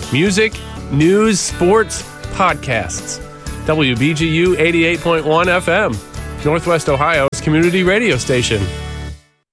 Music, news, sports, podcasts. WBGU 88.1 FM, Northwest Ohio's community radio station.